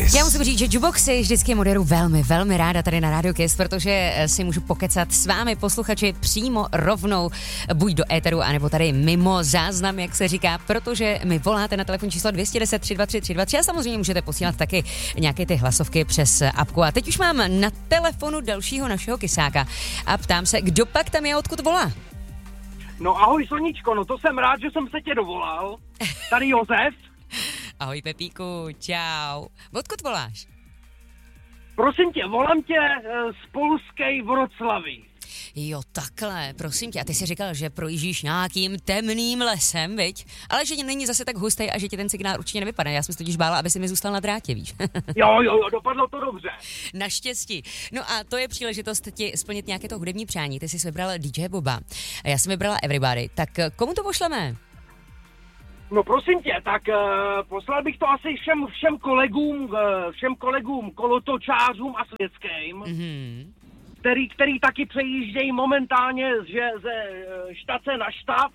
Já musím říct, že Juboxy vždycky moderuju velmi, velmi ráda tady na Radio Kiss, protože si můžu pokecat s vámi posluchači přímo rovnou, buď do éteru, anebo tady mimo záznam, jak se říká, protože mi voláte na telefon číslo 210 323 323 a samozřejmě můžete posílat taky nějaké ty hlasovky přes apku. A teď už mám na telefonu dalšího našeho kysáka a ptám se, kdo pak tam je, odkud volá? No ahoj Soničko, no to jsem rád, že jsem se tě dovolal. Tady Josef. Ahoj Pepíku, čau. Odkud voláš? Prosím tě, volám tě z polské Vroclavy. Jo, takhle, prosím tě. A ty jsi říkal, že projíždíš nějakým temným lesem, viď? Ale že není zase tak hustý a že ti ten signál určitě nevypadne. Já jsem se totiž bála, aby si mi zůstal na drátě, víš? Jo, dopadlo to dobře. Naštěstí. No a to je příležitost ti splnit nějaké to hudební přání. Ty jsi vybral DJ Boba a já jsem vybrala Everybody. Tak komu to pošleme? No prosím tě, tak poslal bych to asi všem kolegům kolotočářům a světským, který taky přejíždějí momentálně ze štace na štac.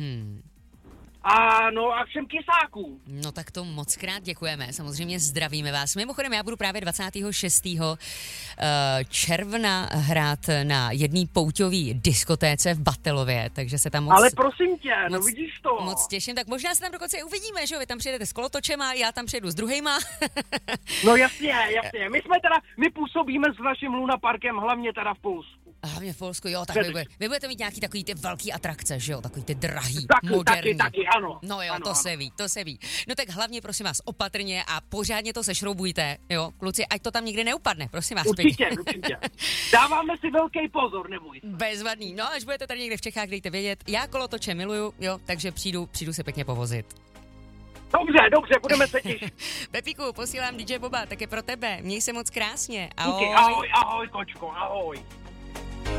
A všem kysákům. No tak to moc krát děkujeme, samozřejmě zdravíme vás. Mimochodem já budu právě 26. června hrát na jedné pouťové diskotéce v Batelově, takže se tam moc... Ale prosím tě, no vidíš to. Moc těším, tak možná se tam dokonce i uvidíme, že jo, vy tam přijedete s kolotočem a já tam přijedu s druhejma. No jasně, my působíme s naším Luna Parkem hlavně teda v Polsku. Hlavně v Polsku, jo, tak vy budete mít nějaký takový ty velký atrakce, že jo, takový ty drahý, moderní. Taky, ano. No jo, ano, to se ví. No tak hlavně, prosím vás, opatrně a pořádně to sešroubujte, jo, kluci, ať to tam nikdy neupadne, prosím vás. Určitě. Dáváme si velký pozor, neboj se. Bezvadný, no až budete tady někde v Čechách, dejte vědět, já kolotoče miluju, jo, takže přijdu se pěkně povozit. Dobře, budeme se těšit. Pepíku, posílám DJ Boba, také pro tebe, měj se moc krásně, ahoj. Díky, ahoj, kočko, ahoj.